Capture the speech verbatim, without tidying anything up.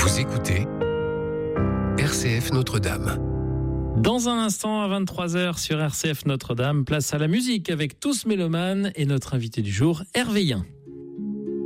Vous écoutez R C F Notre-Dame. Dans un instant, à vingt-trois heures sur R C F Notre-Dame, place à la musique avec Tous Mélomanes et notre invité du jour, Hervé Yen.